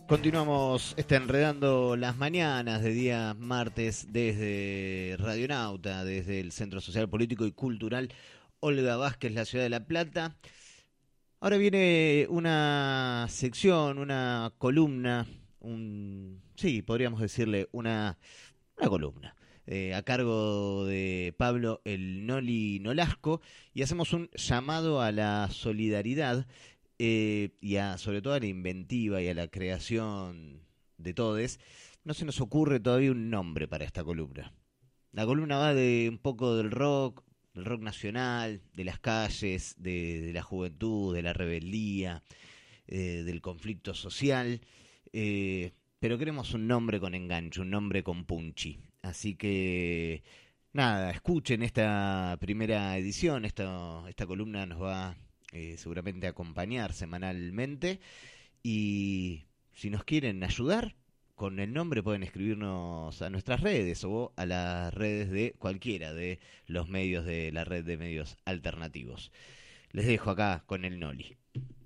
Continuamos enredando las mañanas de día martes desde Radionauta, desde el Centro Social, Político y Cultural Olga Vázquez, la ciudad de La Plata. Ahora viene una sección, una columna, sí, podríamos decirle una columna, a cargo de Pablo el Noli Nolasco, y hacemos un llamado a la solidaridad sobre todo a la inventiva y a la creación de todes. No se nos ocurre todavía un nombre para esta columna. La columna va de un poco del rock nacional, de las calles, de la juventud, de la rebeldía, del conflicto social, pero queremos un nombre con enganche, un nombre con punchi. Así que nada, escuchen esta primera edición, esta columna nos va seguramente acompañar semanalmente, y si nos quieren ayudar con el nombre pueden escribirnos a nuestras redes o a las redes de cualquiera de los medios de la red de medios alternativos. Les dejo acá con el Noli.